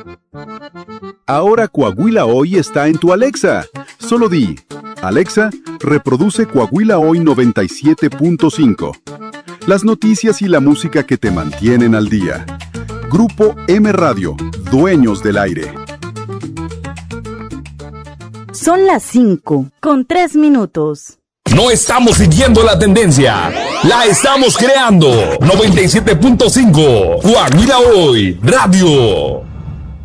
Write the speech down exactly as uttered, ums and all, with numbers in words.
Ahora Coahuila Hoy está en tu Alexa. Solo di, Alexa, reproduce Coahuila Hoy noventa y siete punto cinco. Las noticias y la música que te mantienen al día. Grupo M Radio, dueños del aire. Son las cinco, con tres minutos. No estamos siguiendo la tendencia, la estamos creando. noventa y siete punto cinco, Coahuila Hoy Radio.